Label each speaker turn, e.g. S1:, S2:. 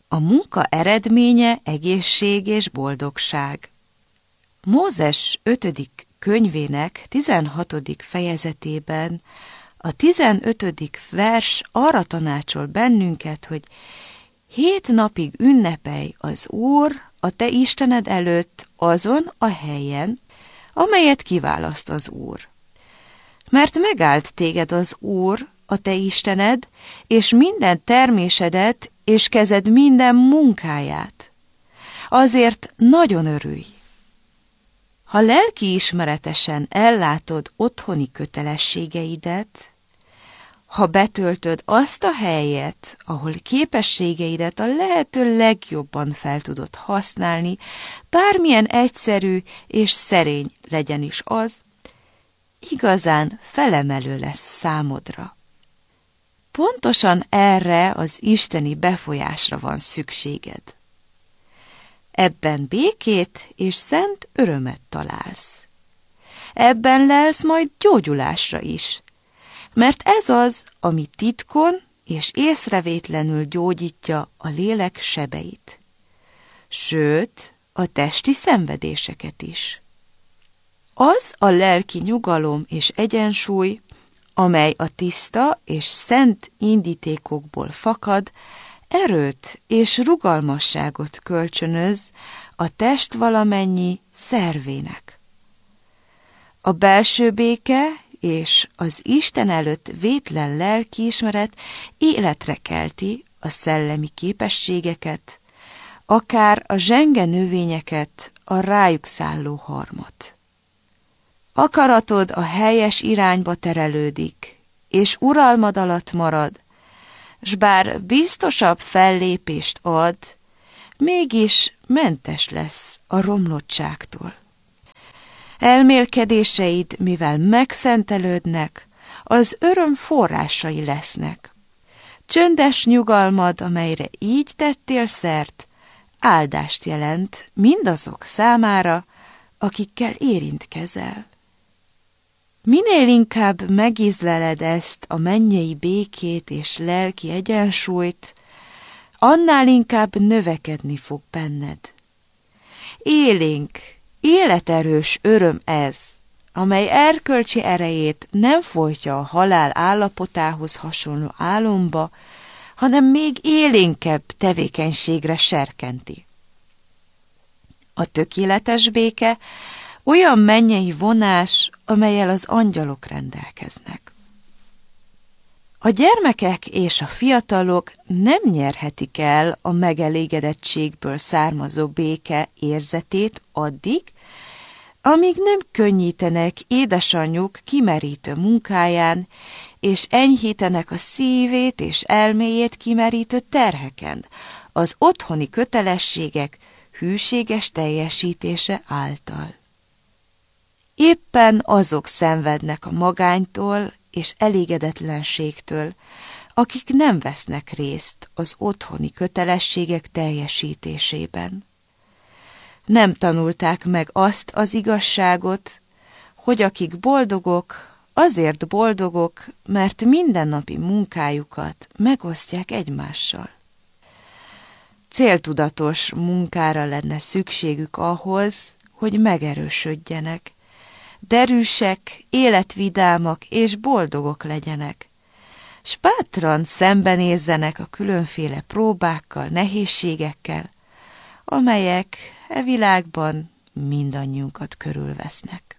S1: A munka eredménye egészség és boldogság. Mózes 5. könyvének 16. fejezetében a 15. vers arra tanácsol bennünket, hogy 7 napig ünnepelj az Úr a te Istened előtt azon a helyen, amelyet kiválaszt az Úr. Mert megállt téged az Úr, a te Istened, és minden termésedet, és kezed minden munkáját. Azért nagyon örülj. Ha lelkiismeretesen ellátod otthoni kötelességeidet, ha betöltöd azt a helyet, ahol képességeidet a lehető legjobban fel tudod használni, bármilyen egyszerű és szerény legyen is az, igazán felemelő lesz számodra. Pontosan erre az isteni befolyásra van szükséged. Ebben békét és szent örömet találsz. Ebben lelsz majd gyógyulásra is, mert ez az, ami titkon és észrevétlenül gyógyítja a lélek sebeit, sőt, a testi szenvedéseket is. Az a lelki nyugalom és egyensúly, amely a tiszta és szent indítékokból fakad, erőt és rugalmasságot kölcsönöz a test valamennyi szervének. A belső béke és az Isten előtt vétlen lelkiismeret életre kelti a szellemi képességeket, akár a zsenge növényeket, a rájuk szálló harmot. Akaratod a helyes irányba terelődik, és uralmad alatt marad, s bár biztosabb fellépést ad, mégis mentes lesz a romlottságtól. Elmélkedéseid, mivel megszentelődnek, az öröm forrásai lesznek. Csöndes nyugalmad, amelyre így tettél szert, áldást jelent mindazok számára, akikkel érintkezel. Minél inkább megízleled ezt a mennyei békét és lelki egyensúlyt, annál inkább növekedni fog benned. Élénk, életerős öröm ez, amely erkölcsi erejét nem folytja a halál állapotához hasonló álomba, hanem még élénkebb tevékenységre serkenti. A tökéletes béke olyan mennyei vonás, amellyel az angyalok rendelkeznek. A gyermekek és a fiatalok nem nyerhetik el a megelégedettségből származó béke érzetét addig, amíg nem könnyítenek édesanyjuk kimerítő munkáján, és enyhítenek a szívét és elméjét kimerítő terheken, az otthoni kötelességek hűséges teljesítése által. Éppen azok szenvednek a magánytól és elégedetlenségtől, akik nem vesznek részt az otthoni kötelességek teljesítésében. Nem tanulták meg azt az igazságot, hogy akik boldogok, azért boldogok, mert mindennapi munkájukat megosztják egymással. Céltudatos munkára lenne szükségük ahhoz, hogy megerősödjenek, derűsek, életvidámak és boldogok legyenek, s bátran szembenézzenek a különféle próbákkal, nehézségekkel, amelyek e világban mindannyiunkat körülvesznek.